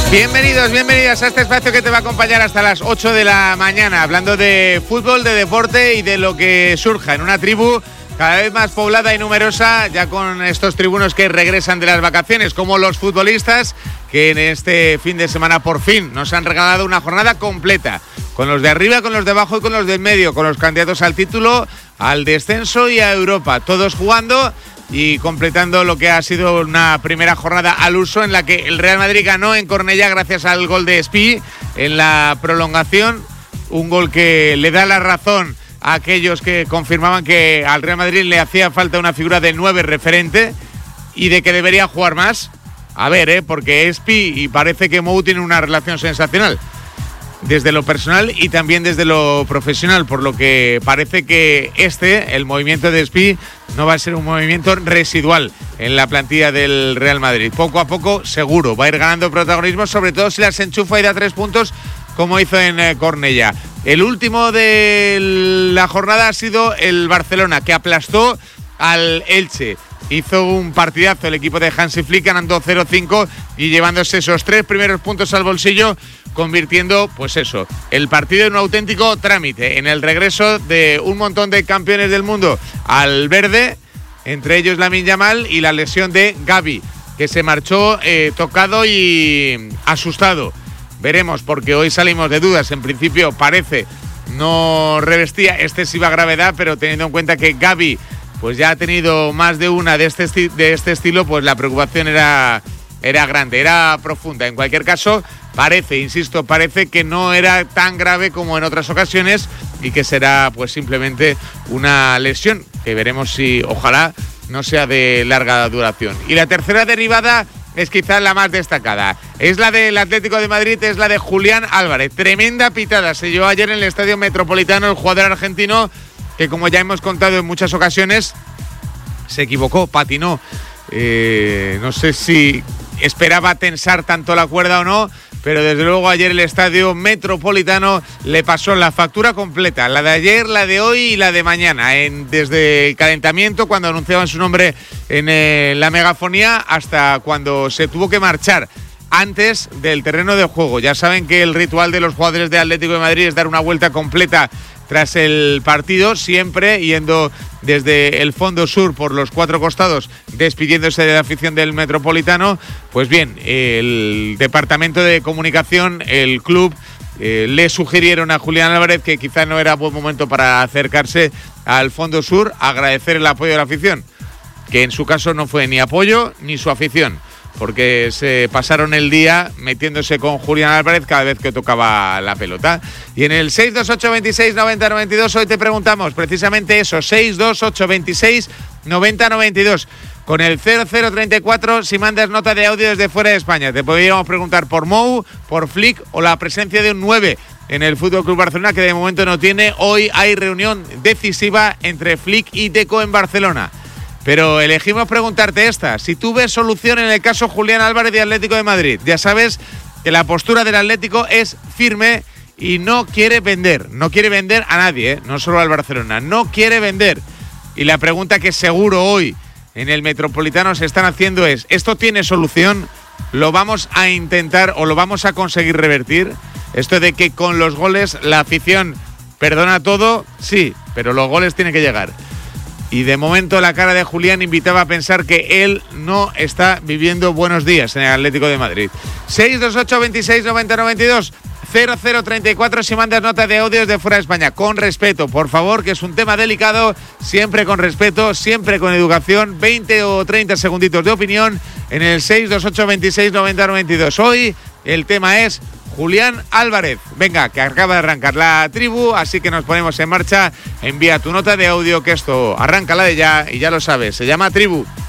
Bienvenidas a este espacio que te va a acompañar hasta las 8 de la mañana, hablando de fútbol, de deporte y de lo que surja en una tribu cada vez más poblada y numerosa, ya con estos tribunos que regresan de las vacaciones, como los futbolistas que en este fin de semana por fin nos han regalado una jornada completa, con los de arriba, con los de abajo y con los del medio, con los candidatos al título, al descenso y a Europa, todos jugando y completando lo que ha sido una primera jornada al uso en la que el Real Madrid ganó en Cornellá gracias al gol de Espí en la prolongación, un gol que le da la razón a aquellos que confirmaban que al Real Madrid le hacía falta una figura de 9 referente y de que debería jugar más. A ver, porque Espí y parece que Mou tienen una relación sensacional desde lo personal y también desde lo profesional, por lo que parece que el movimiento de Espí no va a ser un movimiento residual en la plantilla del Real Madrid. Poco a poco, seguro, va a ir ganando protagonismo, sobre todo si las enchufa y da 3 puntos, como hizo en Cornellá. El último de la jornada ha sido el Barcelona, que aplastó al Elche. Hizo un partidazo el equipo de Hansi Flick, ganando 0-5 y llevándose esos 3 primeros puntos al bolsillo, convirtiendo, el partido en un auténtico trámite, en el regreso de un montón de campeones del mundo al verde, entre ellos Lamine Yamal, y la lesión de Gavi, que se marchó tocado y asustado. Veremos, porque hoy salimos de dudas. En principio parece no revestía excesiva gravedad, pero teniendo en cuenta que Gavi pues ya ha tenido más de una de este estilo, pues la preocupación era grande, era profunda. En cualquier caso, parece que no era tan grave como en otras ocasiones y que será pues simplemente una lesión que veremos si ojalá no sea de larga duración. Y la tercera derivada es quizás la más destacada. Es la del Atlético de Madrid, es la de Julián Álvarez. Tremenda pitada se llevó ayer en el Estadio Metropolitano el jugador argentino, que como ya hemos contado en muchas ocasiones, se equivocó, patinó. No sé si esperaba tensar tanto la cuerda o no, pero desde luego ayer el Estadio Metropolitano le pasó la factura completa, la de ayer, la de hoy y la de mañana, desde el calentamiento, cuando anunciaban su nombre en la megafonía, hasta cuando se tuvo que marchar antes del terreno de juego. Ya saben que el ritual de los jugadores de Atlético de Madrid es dar una vuelta completa tras el partido, siempre yendo desde el fondo sur por los 4 costados, despidiéndose de la afición del Metropolitano. Pues bien, el departamento de comunicación, el club, le sugirieron a Julián Álvarez que quizá no era buen momento para acercarse al fondo sur, agradecer el apoyo de la afición, que en su caso no fue ni apoyo ni su afición, porque se pasaron el día metiéndose con Julián Álvarez cada vez que tocaba la pelota. Y en el 628269092 hoy te preguntamos precisamente eso, 628269092. Con el 0034 si mandas nota de audio desde fuera de España. Te podríamos preguntar por Mou, por Flick o la presencia de un 9 en el FC Barcelona, que de momento no tiene. Hoy hay reunión decisiva entre Flick y Deco en Barcelona. Pero elegimos preguntarte esta. Si tú ves solución en el caso Julián Álvarez de Atlético de Madrid, ya sabes que la postura del Atlético es firme y no quiere vender. No quiere vender a nadie, no solo al Barcelona. No quiere vender. Y la pregunta que seguro hoy en el Metropolitano se están haciendo es, ¿esto tiene solución? ¿Lo vamos a intentar o lo vamos a conseguir revertir? Esto de que con los goles la afición perdona todo, sí, pero los goles tienen que llegar. Y de momento la cara de Julián invitaba a pensar que él no está viviendo buenos días en el Atlético de Madrid. 628269092 0034 si mandas nota de audio desde fuera de España. Con respeto, por favor, que es un tema delicado. Siempre con respeto, siempre con educación. 20 o 30 segunditos de opinión en el 628269092. Hoy el tema es Julián Álvarez. Venga, que acaba de arrancar la tribu, así que nos ponemos en marcha. Envía tu nota de audio, que esto arranca la de ya, y ya lo sabes, se llama Tribu.